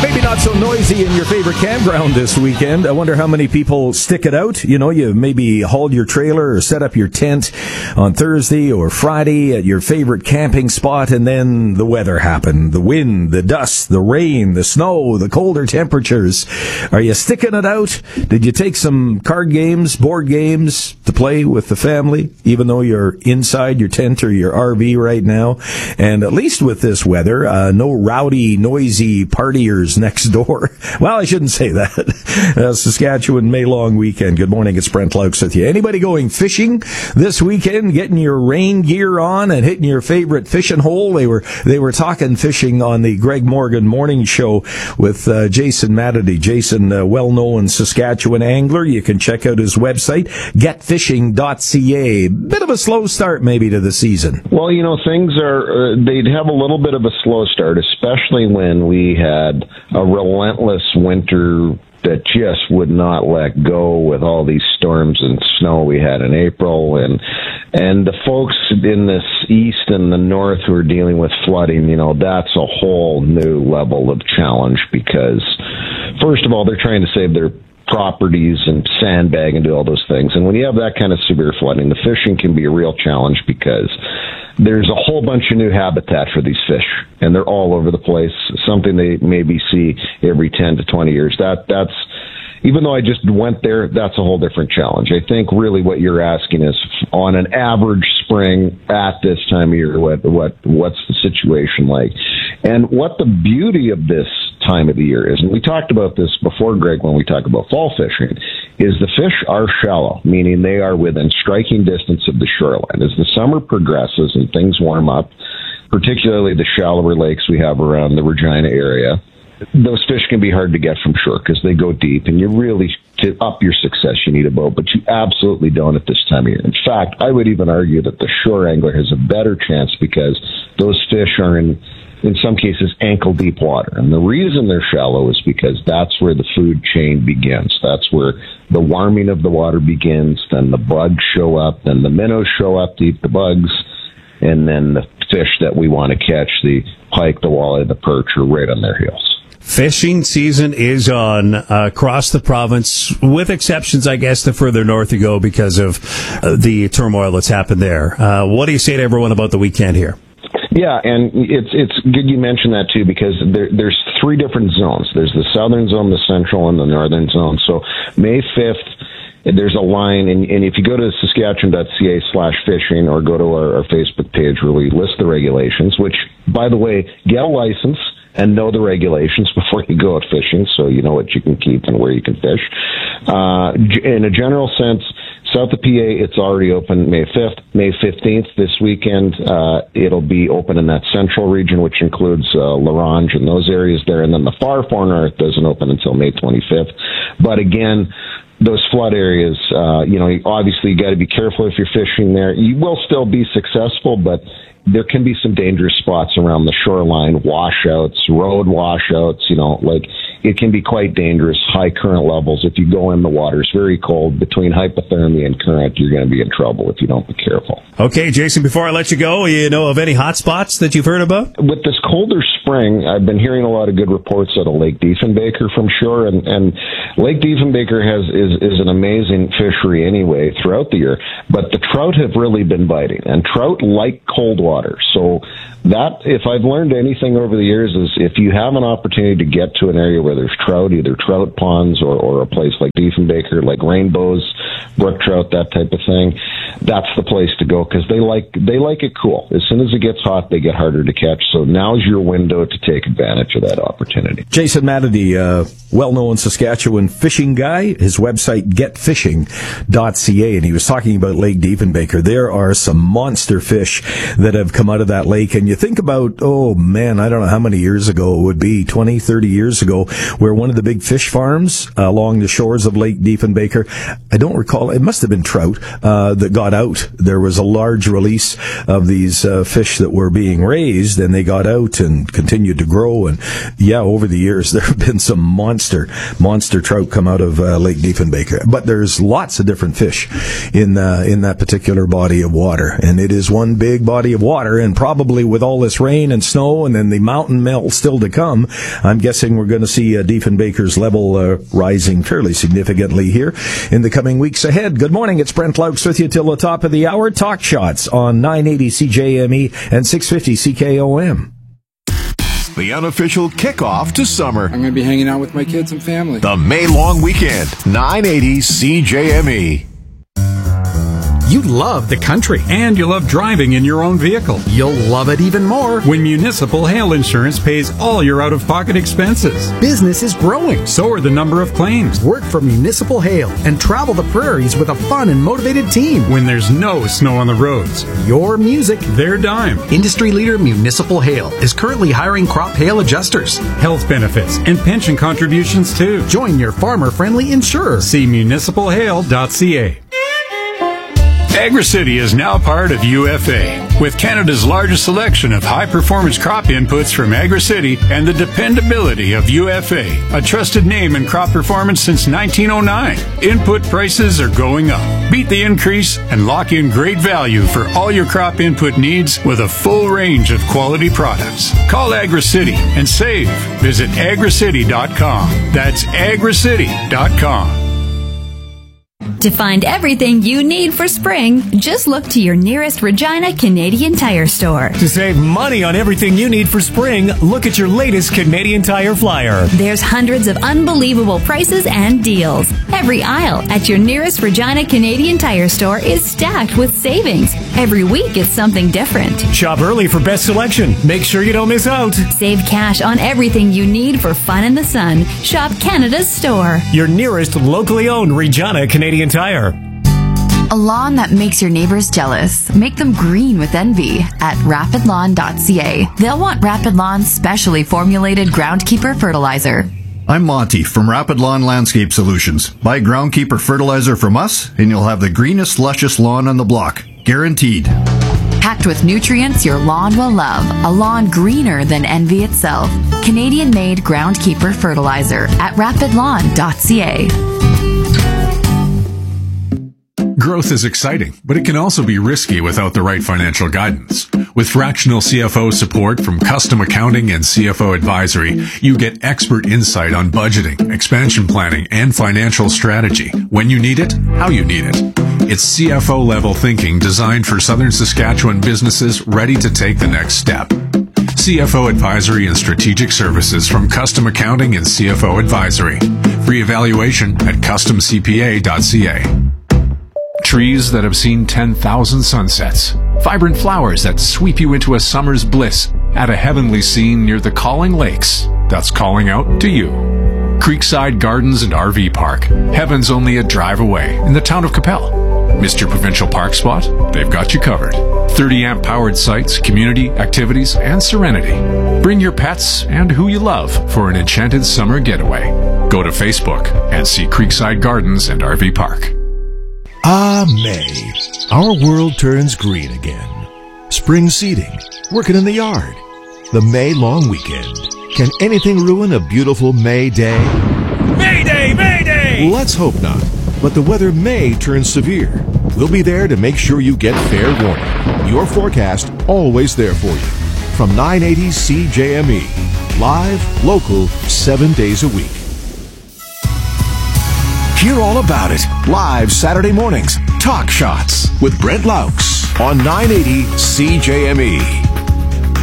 Maybe not so noisy in your favorite campground this weekend. I wonder how many people stick it out. You know, you maybe hauled your trailer or set up your tent on Thursday or Friday at your favorite camping spot, and then the weather happened. The wind, the dust, the rain, the snow, the colder temperatures. Are you sticking it out? Did you take some card games, board games to play with the family, even though you're inside your tent or your RV right now? And at least with this weather, no rowdy, noisy partiers next door. Well, I shouldn't say that. Saskatchewan May long weekend. Good morning, it's Brent Laux with you. Anybody going fishing this weekend, getting your rain gear on and hitting your favorite fishing hole? They were talking fishing on the Greg Morgan morning show with Jason Matady. Jason, well-known Saskatchewan angler. You can check out his website, getfishing.ca. Bit of a slow start maybe to the season. Well, you know, things are, they'd have a little bit of a slow start, especially when we had a relentless winter that just would not let go with all these storms and snow we had in April. And the folks in this east and the north who are dealing with flooding, you know, that's a whole new level of challenge because, first of all, they're trying to save their properties and sandbag and do all those things. And when you have that kind of severe flooding, the fishing can be a real challenge because there's a whole bunch of new habitat for these fish, and they're all over the place, something they maybe see every 10 to 20 years. That's even though I just went there, that's a whole different challenge. I think really what you're asking is, on an average spring at this time of year, what's the situation like? And what the beauty of this time of the year is, and we talked about this before, Greg, when we talk about fall fishing, is the fish are shallow, meaning they are within striking distance of the shoreline. As the summer progresses and things warm up, particularly the shallower lakes we have around the Regina area, those fish can be hard to get from shore because they go deep, and you really, to up your success, you need a boat, but you absolutely don't at this time of year. In fact, I would even argue that the shore angler has a better chance because those fish are in some cases, ankle-deep water. And the reason they're shallow is because that's where the food chain begins. That's where the warming of the water begins. Then the bugs show up. Then the minnows show up to eat the bugs. And then the fish that we want to catch, the pike, the walleye, the perch, are right on their heels. Fishing season is on across the province, with exceptions, I guess, the further north you go because of the turmoil that's happened there. What do you say to everyone about the weekend here? Yeah, and it's good you mentioned that too, because there's three different zones. There's the southern zone, the central, and the northern zone. So May 5th, there's a line, and if you go to saskatchewan.ca/fishing or go to our Facebook page where we list the regulations, which, by the way, get a license and know the regulations before you go out fishing so you know what you can keep and where you can fish. In a general sense, south of PA, it's already open May 5th. May 15th, this weekend, it'll be open in that central region, which includes La Ronge and those areas there. And then the far north doesn't open until May 25th. But again, those flood areas, obviously you got to be careful if you're fishing there. You will still be successful, but there can be some dangerous spots around the shoreline, washouts, road washouts, it can be quite dangerous, high current levels. If you go in, the water's very cold. Between hypothermia and current, you're going to be in trouble if you don't be careful. Okay, Jason, before I let you go, you know of any hot spots that you've heard about? With this colder spring, I've been hearing a lot of good reports out of Lake Diefenbaker from shore, and Lake Diefenbaker is an amazing fishery anyway throughout the year, but the trout have really been biting, and trout like cold water. So that, if I've learned anything over the years, is if you have an opportunity to get to an area where there's trout, either trout ponds or a place like Diefenbaker, like Rainbows, brook trout, that type of thing, that's the place to go because they like it cool. As soon as it gets hot, they get harder to catch. So now's your window to take advantage of that opportunity. Jason Matady, well-known Saskatchewan fishing guy, his website, getfishing.ca, and he was talking about Lake Diefenbaker. There are some monster fish that have come out of that lake, and you think about, oh man, I don't know how many years ago it would be, 20, 30 years ago, where one of the big fish farms along the shores of Lake Diefenbaker, I don't recall, it must have been trout, that got got out. There was a large release of these fish that were being raised, and they got out and continued to grow. And yeah, over the years, there have been some monster trout come out of Lake Diefenbaker. But there's lots of different fish in that particular body of water. And it is one big body of water, and probably with all this rain and snow and then the mountain melt still to come, I'm guessing we're going to see Diefenbaker's level rising fairly significantly here in the coming weeks ahead. Good morning. It's Brent Laux with you till the top of the hour. Talk Shots on 980 CJME and 650 CKOM. The unofficial kickoff to summer. I'm going to be hanging out with my kids and family. The May long weekend, 980 CJME. You love the country. And you love driving in your own vehicle. You'll love it even more when Municipal Hail Insurance pays all your out-of-pocket expenses. Business is growing. So are the number of claims. Work for Municipal Hail and travel the prairies with a fun and motivated team. When there's no snow on the roads. Your music, their dime. Industry leader Municipal Hail is currently hiring crop hail adjusters. Health benefits and pension contributions too. Join your farmer-friendly insurer. See municipalhail.ca. AgriCity is now part of UFA, with Canada's largest selection of high-performance crop inputs from AgriCity and the dependability of UFA, a trusted name in crop performance since 1909. Input prices are going up. Beat the increase and lock in great value for all your crop input needs with a full range of quality products. Call AgriCity and save. Visit agricity.com. That's agricity.com. To find everything you need for spring, just look to your nearest Regina Canadian Tire store. To save money on everything you need for spring, look at your latest Canadian Tire flyer. There's hundreds of unbelievable prices and deals. Every aisle at your nearest Regina Canadian Tire store is stacked with savings. Every week is something different. Shop early for best selection. Make sure you don't miss out. Save cash on everything you need for fun in the sun. Shop Canada's store. Your nearest locally owned Regina Canadian Tire. A lawn that makes your neighbors jealous. Make them green with envy at rapidlawn.ca. They'll want Rapid Lawn's specially formulated Groundkeeper fertilizer. I'm Monty from Rapid Lawn Landscape Solutions. Buy Groundkeeper fertilizer from us, and you'll have the greenest, luscious lawn on the block. Guaranteed. Packed with nutrients your lawn will love. A lawn greener than envy itself. Canadian-made Groundkeeper fertilizer at rapidlawn.ca. Growth is exciting, but it can also be risky without the right financial guidance. With fractional CFO support from Custom Accounting and CFO Advisory, you get expert insight on budgeting, expansion planning, and financial strategy. When you need it, how you need it. It's CFO-level thinking designed for Southern Saskatchewan businesses ready to take the next step. CFO Advisory and Strategic Services from Custom Accounting and CFO Advisory. Free evaluation at customcpa.ca. Trees that have seen 10,000 sunsets. Vibrant flowers that sweep you into a summer's bliss at a heavenly scene near the Calling Lakes. That's calling out to you. Creekside Gardens and RV Park. Heaven's only a drive away in the town of Capel. Missed your provincial park spot? They've got you covered. 30-amp powered sites, community, activities, and serenity. Bring your pets and who you love for an enchanted summer getaway. Go to Facebook and see Creekside Gardens and RV Park. Ah, May. Our world turns green again. Spring seeding, working in the yard. The May long weekend. Can anything ruin a beautiful May day? Mayday! Mayday! Let's hope not. But the weather may turn severe. We'll be there to make sure you get fair warning. Your forecast always there for you. From 980 CJME. Live, local, 7 days a week. Hear all about it live Saturday mornings. Talk Shots with Brent Laux on 980 CJME.